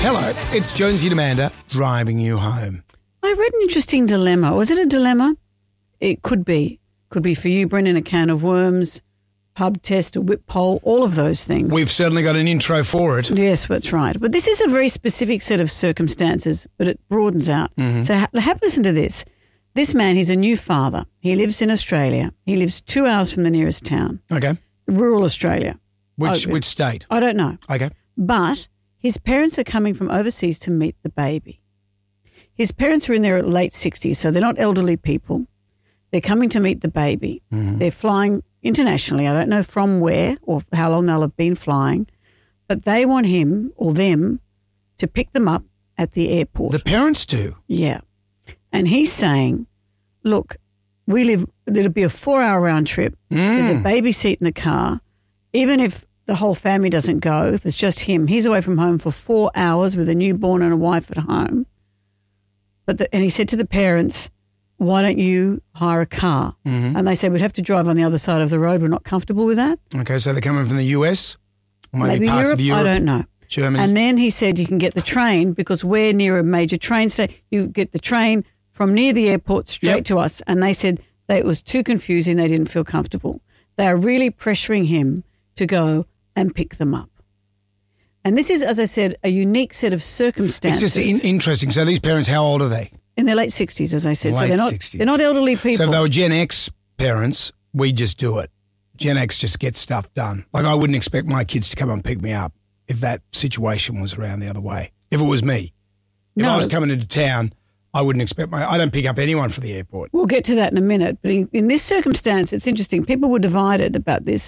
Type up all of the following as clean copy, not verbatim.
Hello, it's Jonesy and Amanda driving you home. I read an interesting dilemma. Was it a dilemma? It could be. Could be for you, Brendan, a can of worms, pub test, a whip pole, all of those things. We've certainly got an intro for it. Yes, that's right. But this is a very specific set of circumstances, but it broadens out. So have a listen to this. This man, he's a new father. He lives in Australia. He lives 2 hours from the nearest town. Okay. Rural Australia. Which state? I don't know. Okay. But his parents are coming from overseas to meet the baby. His parents are in their late 60s, so they're not elderly people. They're coming to meet the baby. They're flying internationally. I don't know from where or how long they'll have been flying, but they want him or them to pick them up at the airport. The parents do? Yeah. And he's saying, look, it'll be a 4-hour round trip. There's a baby seat in the car. Even if the whole family doesn't go, if it's just him, he's away from home for 4 hours with a newborn and a wife at home. And he said to the parents, why don't you hire a car? And they said, we'd have to drive on the other side of the road. We're not comfortable with that. Okay, so they're coming from the US? Or maybe parts Europe? of Europe? I don't know. Germany? And then he said you can get the train because we're near a major train station. You get the train from near the airport straight to us. And they said that it was too confusing. They didn't feel comfortable. They are really pressuring him to go and pick them up. And this is, as I said, a unique set of circumstances. It's just interesting. So these parents, how old are they? In their late 60s, as I said. Late so 60s. They're not elderly people. So if they were Gen X parents, we just do it. Gen X just gets stuff done. Like I wouldn't expect my kids to come and pick me up if that situation was around the other way. If it was me. If I was coming into town, I wouldn't expect I don't pick up anyone for the airport. We'll get to that in a minute. But in this circumstance, it's interesting. People were divided about this.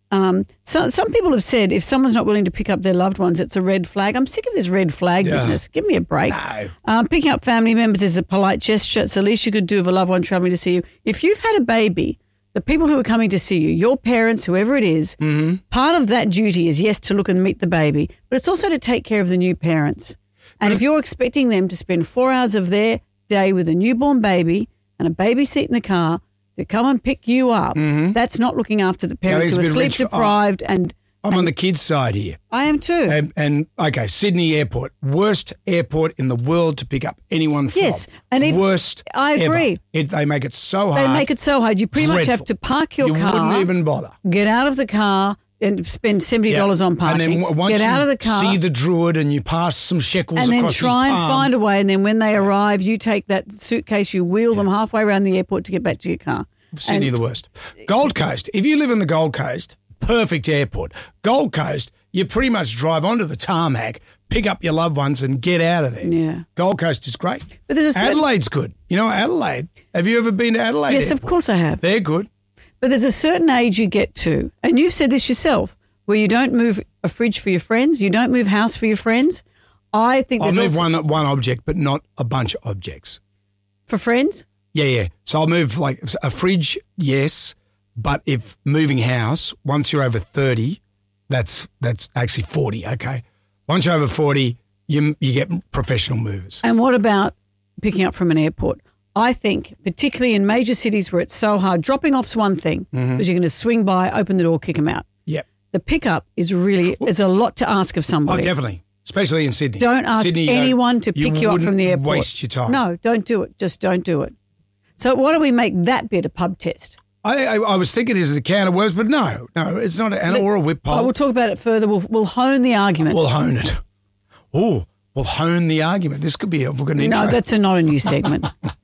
Some people have said if someone's not willing to pick up their loved ones, it's a red flag. I'm sick of this red flag business. Give me a break. No. Picking up family members is a polite gesture. It's the least you could do of a loved one traveling to see you. If you've had a baby, the people who are coming to see you, your parents, whoever it is, part of that duty is, yes, to look and meet the baby, but it's also to take care of the new parents. And if you're expecting them to spend 4 hours of their day with a newborn baby and a baby seat in the car to come and pick you up, that's not looking after the parents who are sleep deprived. And I'm on the kids' side here. I am too. And okay, Sydney Airport, worst airport in the world to pick up anyone from. Yes, and worst. I agree. Ever. They make it so hard. They make it so hard. You pretty much have to park your car. You wouldn't even bother. Get out of the car and spend $70 on parking. And then once get out of the car, see the Druid and you pass some shekels and then across try his and palm. find a way. And then when they arrive, you take that suitcase, you wheel them halfway around the airport to get back to your car. Sydney, the worst. Gold Coast. If you live in the Gold Coast, perfect airport. Gold Coast, you pretty much drive onto the tarmac, pick up your loved ones and get out of there. Yeah. Gold Coast is great. But there's Adelaide's good. You know Adelaide? Have you ever been to Adelaide Yes, Airport? of course I have. They're good. But there's a certain age you get to, and you've said this yourself, where you don't move a fridge for your friends, you don't move house for your friends. I think I'll there's move also one object, but not a bunch of objects. for friends. Yeah. So I'll move like a fridge, yes, but if moving house, once you're over 30, that's actually 40, okay. Once you're over 40, you get professional movers. And what about picking up from an airport? I think, particularly in major cities where it's so hard, dropping off's one thing because you're going to swing by, open the door, kick them out. Yep. The pickup is a lot to ask of somebody. Oh, definitely, especially in Sydney. Don't ask Sydney, anyone to pick you up from the airport. Waste your time. No, don't do it. Just don't do it. So why don't we make that bit a pub test? I was thinking is it a can of worms, but no, it's not or a whip pole. We'll talk about it further. We'll hone the argument. We'll hone it. Oh, we'll hone the argument. This could be a good intro. No, that's not a new segment.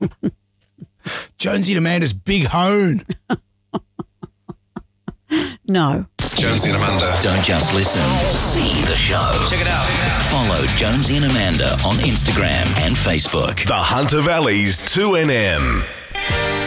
Jonesy and Amanda's Big Hone. No. Jonesy and Amanda. Don't just listen, see the show. Check it out. Follow Jonesy and Amanda on Instagram and Facebook. The Hunter Valley's 2NM.